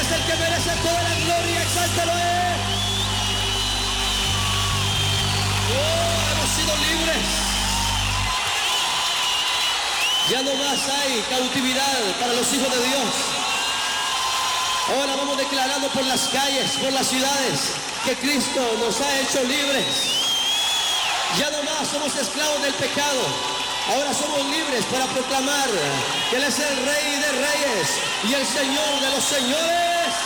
es el que merece toda la gloria. Exáltalo. Oh, hemos sido libres. Ya no más hay cautividad para los hijos de Dios. Ahora vamos declarando por las calles, por las ciudades, que Cristo nos ha hecho libres. Ya no más somos esclavos del pecado. Ahora somos libres para proclamar que Él es el Rey de Reyes y el Señor de los Señores.